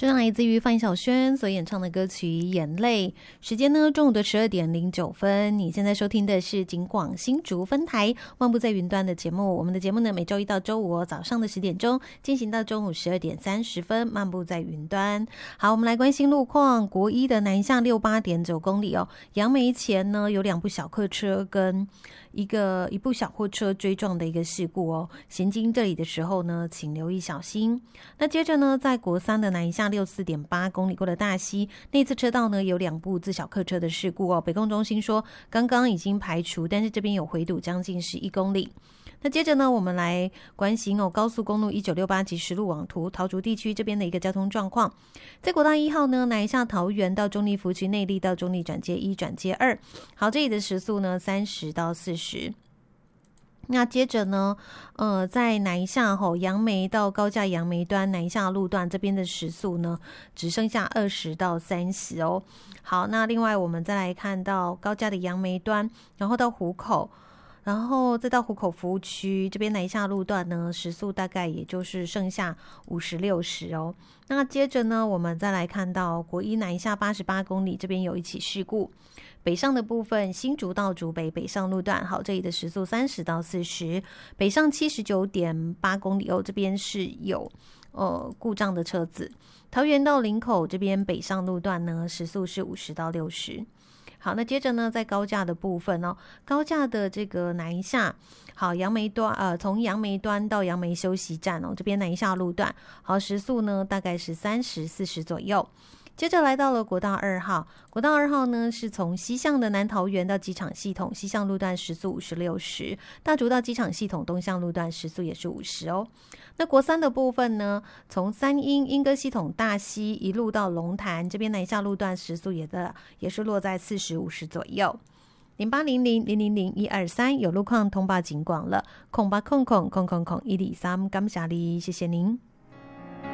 这来自于范晓萱所演唱的歌曲《眼泪》。时间呢，中午的12:09。你现在收听的是警广新竹分台漫步在云端的节目。我们的节目呢，每周一到周五早上的10点钟进行到中午12:30，漫步在云端。好，我们来关心路况。国一的南向68.9公里杨梅前呢有2部小客车跟一部小货车追撞的一个事故行经这里的时候呢，请留意小心。那接着呢，在国三的南向64.8公里过的大溪内侧车道呢，有2部自小客车的事故北控中心说刚刚已经排除，但是这边有回堵将近11公里。那接着呢，我们来关心高速公路1968及实路网图桃竹地区这边的一个交通状况。在国道1号呢，南下桃园到中立福区内坜到中立转接1转接2，好，这里的时速呢30到40。那接着呢，在南下杨梅到高架杨梅端南下路段这边的时速呢，只剩下20到30好，那另外我们再来看到高架的杨梅端，然后到湖口，然后再到湖口服务区这边南下路段呢，时速大概也就是剩下50、60那接着呢，我们再来看到国一南下88公里这边有一起事故，北上的部分新竹到竹北北上路段，好，这里的时速30到40，北上79.8公里这边是有故障的车子。桃园到林口这边北上路段呢，时速是50到60。好，那接着呢，在高架的部分高架的这个南下，好，杨梅端从杨梅端到杨梅休息站这边南下路段，好，时速呢大概是30、40左右。接着来到了国道2号，国道2号呢是从西向的南桃园到机场系统，西向路段时速50、60，大竹到机场系统东向路段时速也是50那国三的部分呢，从三英莺歌系统大溪一路到龙潭这边南下路段时速也是落在40、50左右。0800000123有路况通报警广了，0800000123，感谢你，谢谢您。